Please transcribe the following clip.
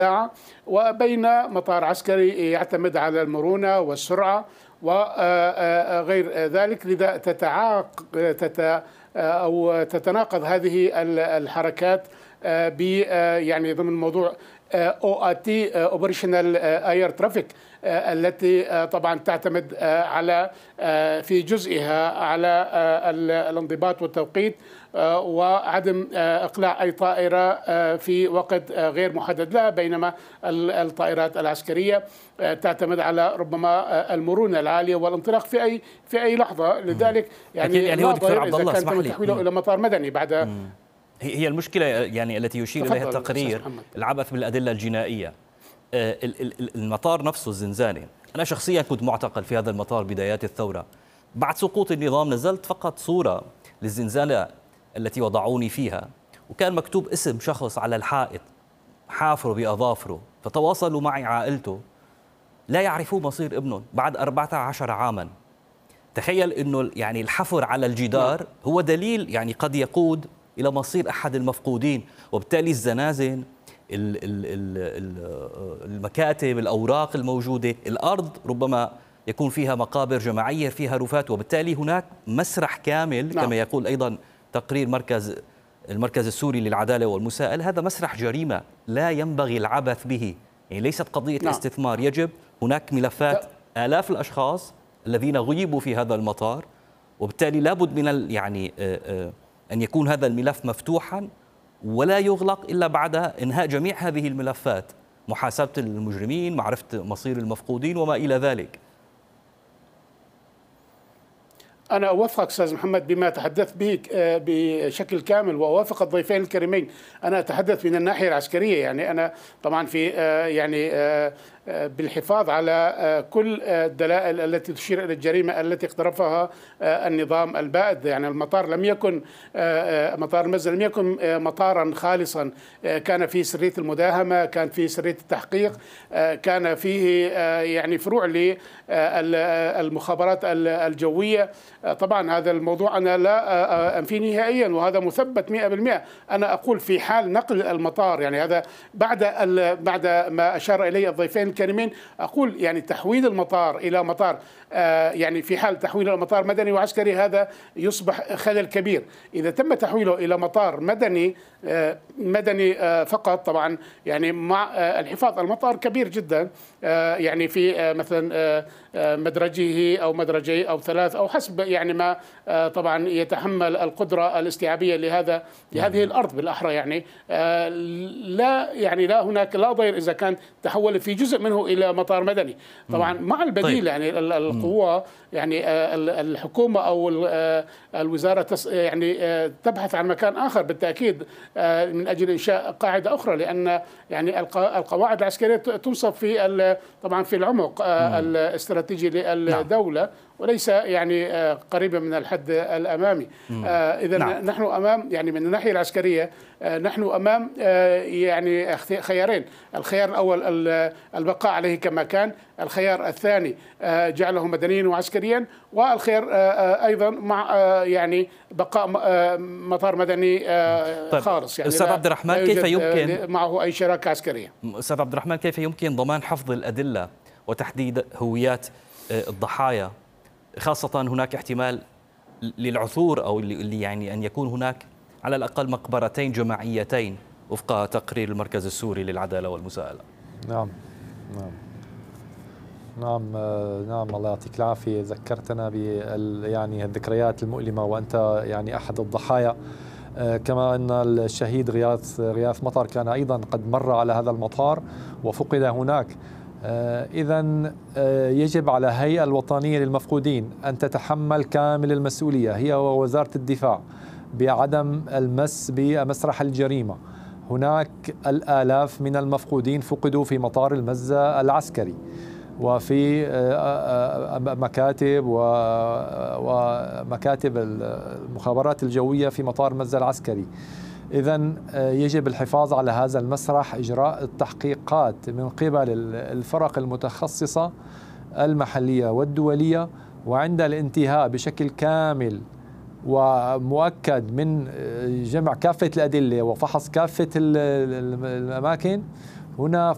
وبين مطار عسكري يعتمد على المرونة والسرعة وغير ذلك. لذا أو تتناقض هذه الحركات يعني ضمن موضوع OAT Operational Air Traffic التي طبعا تعتمد على في جزئها على الانضباط والتوقيت وعدم إقلاع أي طائرة في وقت غير محدد لها، بينما الطائرات العسكرية تعتمد على ربما المرونة العالية والانطلاق في أي لحظة. لذلك يعني هو دكتور عبد الله إذا كان تحويله إلى مطار مدني بعد هي المشكلة يعني التي يشير إليها التقرير العبث بالأدلة الجنائية. المطار نفسه الزنزانة، أنا شخصيا كنت معتقل في هذا المطار بدايات الثورة. بعد سقوط النظام نزلت فقط صورة للزنزانة التي وضعوني فيها، وكان مكتوب اسم شخص على الحائط حافره بأظافره، فتواصلوا معي عائلته لا يعرفوا مصير ابنهم بعد 14 عاما. تخيل أنه يعني الحفر على الجدار هو دليل يعني قد يقود إلى مصير أحد المفقودين، وبالتالي الزنازن، المكاتب، الأوراق الموجودة، الأرض ربما يكون فيها مقابر جماعية فيها رفات، وبالتالي هناك مسرح كامل كما يقول أيضا تقرير المركز السوري للعدالة والمساءلة. هذا مسرح جريمة لا ينبغي العبث به، يعني ليست قضية استثمار. يجب هناك ملفات آلاف الأشخاص الذين غيبوا في هذا المطار، وبالتالي لابد من يعني أن يكون هذا الملف مفتوحا ولا يغلق إلا بعد إنهاء جميع هذه الملفات، محاسبة المجرمين، معرفة مصير المفقودين وما إلى ذلك. أنا أوافقك أستاذ محمد بما تحدثت به بشكل كامل، وأوافق الضيفين الكريمين. أنا أتحدث من الناحية العسكرية، يعني أنا طبعا في يعني بالحفاظ على كل الدلائل التي تشير إلى الجريمة التي اقترفها النظام البائد. يعني المطار لم يكن مطار المزة لم يكن مطارا خالصا، كان فيه سرية المداهمة، كان فيه سرية التحقيق، كان فيه يعني فروع للمخابرات الجوية. طبعا هذا الموضوع أنا لا أنفيه نهائيا، وهذا مثبت 100%. أنا أقول في حال نقل المطار، يعني هذا بعد ما أشار إليه الضيفين الكريمين، أقول يعني تحويل المطار إلى مطار يعني في حال تحويل إلى مطار مدني وعسكري هذا يصبح خلل كبير. إذا تم تحويله إلى مطار مدني فقط، طبعا يعني مع الحفاظ المطار كبير جدا، يعني في مثلا مدرجه أو مدرجي أو 3 أو حسب يعني ما طبعا يتحمل القدرة الاستيعابية لهذه الأرض بالأحرى. يعني لا هناك لا ضير إذا كان تحول في جزء منه إلى مطار مدني، طبعا مع البديل. يعني القوة يعني الحكومة أو الوزارة يعني تبحث عن مكان آخر بالتأكيد من أجل إنشاء قاعدة أخرى، لأن يعني القواعد العسكرية تنصب طبعا في العمق الاستراتيجي للدولة وليس يعني قريبا من الحد الأمامي. إذا نحن أمام يعني من الناحية العسكرية نحن أمام يعني خيارين. الخيار الأول البقاء عليه كما كان، الخيار الثاني جعله مدنيا وعسكريا، والخيار أيضا مع يعني بقاء مطار مدني خالص. يعني أستاذ عبد الرحمن، كيف يمكن معه أي شراكة عسكرية؟ أستاذ عبد الرحمن، كيف يمكن ضمان حفظ الأدلة وتحديد هويات الضحايا، خاصة هناك احتمال للعثور أو يعني أن يكون هناك على الأقل مقبرتين جماعيتين وفق تقرير المركز السوري للعدالة والمساءلة؟ نعم الله يعطيك العافية. ذكرتنا يعني الذكريات المؤلمة وأنت يعني أحد الضحايا، كما أن الشهيد غياث مطر كان أيضا قد مر على هذا المطار وفقد هناك. إذن يجب على الهيئة الوطنية للمفقودين أن تتحمل كامل المسؤولية، هي ووزارة الدفاع، بعدم المس بمسرح الجريمة. هناك الآلاف من المفقودين فقدوا في مطار المزة العسكري وفي مكاتب ومكاتب المخابرات الجوية في مطار مزة العسكري. إذن يجب الحفاظ على هذا المسرح، إجراء التحقيقات من قبل الفرق المتخصصة المحلية والدولية، وعند الانتهاء بشكل كامل ومؤكد من جمع كافة الأدلة وفحص كافة الأماكن، هنا